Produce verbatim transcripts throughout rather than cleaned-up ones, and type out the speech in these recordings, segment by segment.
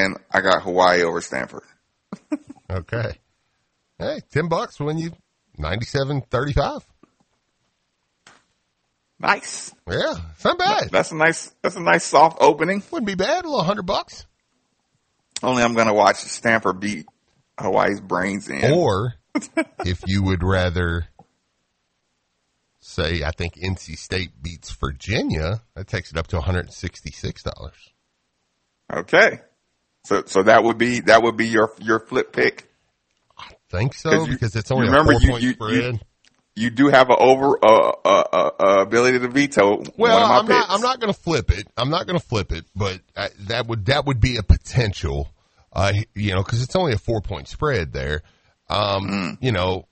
and I got Hawaii over Stanford. Okay. Hey, ten bucks when you ninety-seven thirty-five. Nice. Yeah, it's not bad. That's a nice. That's a nice soft opening. Wouldn't be bad. A little hundred bucks. Only I'm going to watch Stanford beat Hawaii's brains in. Or if you would rather say, I think N C State beats Virginia, that takes it up to one hundred sixty-six dollars. Okay. So so that would be that would be your your flip pick. I think so, you, because it's only remember a four you, point you, spread. You, you do have an over uh, uh, uh, uh, ability to veto. Well, one of my I'm picks. not. I'm not going to flip it. I'm not going to flip it, but I, that would that would be a potential. Uh, you know, because it's only a four point spread there. Um, mm. You know,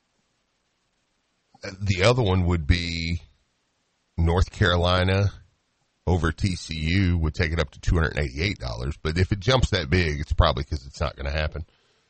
the other one would be North Carolina over T C U would take it up to two hundred eighty-eight dollars. But if it jumps that big, it's probably because it's not going to happen.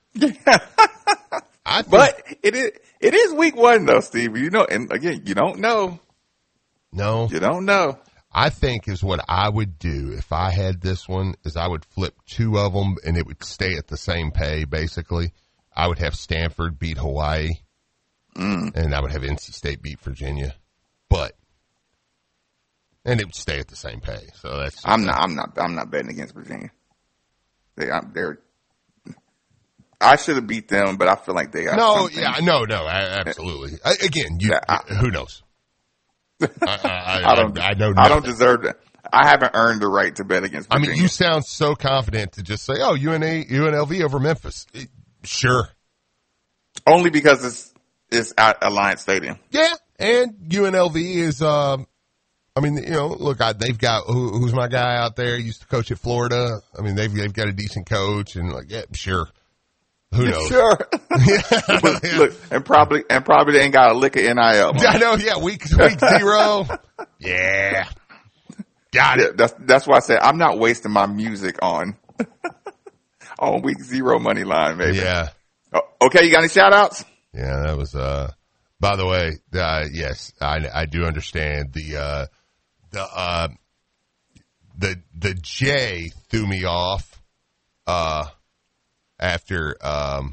I think, but it is it is week one though, Steve. You know, and again, you don't know. No, you don't know. I think is what I would do if I had this one is I would flip two of them and it would stay at the same pay. Basically, I would have Stanford beat Hawaii, mm. and I would have N C State beat Virginia, but and it would stay at the same pay. So that's I'm not. I'm not. I'm not betting against Virginia. They, I'm, they're. I should have beat them, but I feel like they got no. something. Yeah, no, no, absolutely. I, again, you, yeah, I, who knows? I, I, I, I don't. I, I know. I don't deserve that. I haven't earned the right to bet against Virginia. I mean, you sound so confident to just say, "Oh, U N A, U N L V over Memphis." It, sure. Only because it's it's at Alliance Stadium. Yeah, and U N L V is. Um, I mean, you know, look, I, they've got who, who's my guy out there? He used to coach at Florida. I mean, they've they've got a decent coach, and like, yeah, sure. Who knows? Sure. yeah. look, look, and probably and probably they ain't got a lick of N I L. I know. Yeah, week week zero. yeah, got it. Yeah, that's that's why I said I'm not wasting my music on on week zero money line, maybe. Yeah. Oh, okay, you got any shout outs? Yeah, that was. Uh, by the way, uh, yes, I I do understand the uh, the uh, the the J threw me off. Uh. After um,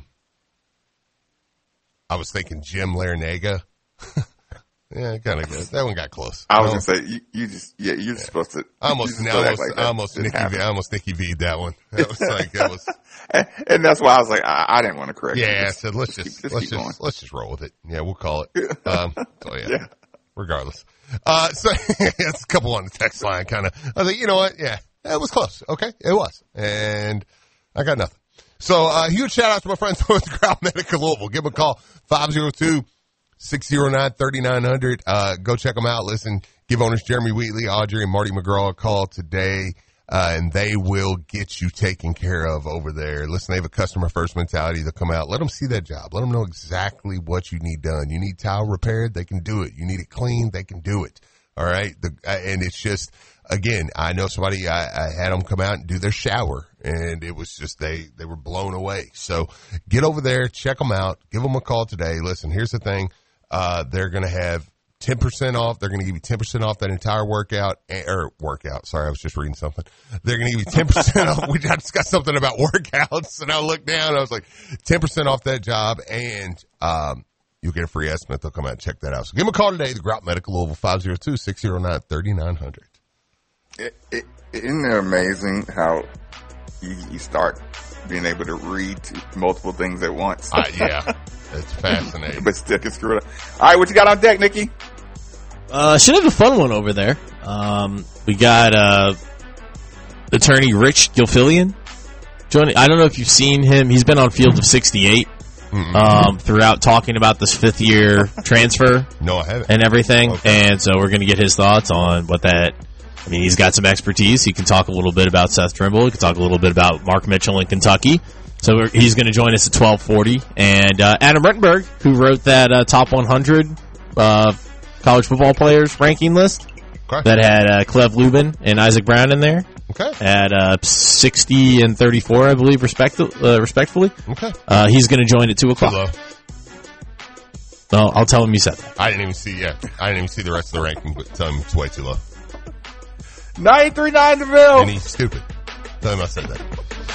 I was thinking Jim Larinaga. yeah, kind of good. That one got close. I was gonna say you, you just yeah you're yeah. supposed to. I almost now almost like almost Nicky I almost Nicky V'd that one. That was like that was. and, and that's why I was like I, I didn't want to correct. Yeah, you. I said let's just, just let's just going. let's just roll with it. Yeah, we'll call it. Um, so yeah, yeah. regardless. Uh, so it's a couple on the text line. Kind of. I was like, you know what? Yeah, it was close. Okay, it was, and I got nothing. So, uh, huge shout out to my friends over at the Grout Medical Louisville. Give them a call, five oh two, six oh nine, three nine hundred. Uh, go check them out. Listen, give owners Jeremy Wheatley, Audrey, and Marty McGraw a call today, uh, and they will get you taken care of over there. Listen, they have a customer first mentality. They'll come out. Let them see that job. Let them know exactly what you need done. You need tile repaired? They can do it. You need it cleaned? They can do it. All right. The, and it's just, again, I know somebody, I, I had them come out and do their shower, and it was just, they, they were blown away. So get over there, check them out, give them a call today. Listen, here's the thing. Uh, they're going to have ten percent off. They're going to give you ten percent off that entire workout, or workout. Sorry, I was just reading something. They're going to give you ten percent off. We just got something about workouts, and I looked down, and I was like, ten percent off that job, and, um, you'll get a free estimate. They'll come out and check that out. So give them a call today, the Grout Medical Louisville, five oh two, six oh nine, three nine hundred. It, it, isn't it amazing how you, you start being able to read multiple things at once? uh, yeah, it's fascinating. But still can screw it up. All right, what you got on deck, Nikki? Uh, should have a fun one over there. Um, we got uh, attorney Rich Gilfillian joining. I don't know if you've seen him. He's been on Field of sixty-eight. Mm-hmm. Um, throughout talking about this fifth year transfer. No, I haven't. And everything. Okay. And so we're going to get his thoughts on what that, I mean, he's got some expertise. He can talk a little bit about Seth Trimble. He can talk a little bit about Mark Mitchell in Kentucky. So we're, he's going to join us at twelve forty. And, uh, Adam Rettenberg, who wrote that, uh, top one hundred, uh, college football players ranking list. Okay. That had, uh, Clev Lubin and Isaac Brown in there. Okay. At uh, sixty and thirty-four, I believe, respect, uh, respectfully. Okay. Uh, he's going to join at two o'clock. Too low. No, I'll tell him you said that. I didn't even see, yeah. I didn't even see the rest of the ranking, but tell him it's way too low. nine three nine DeVille. And he's stupid. Tell him I said that.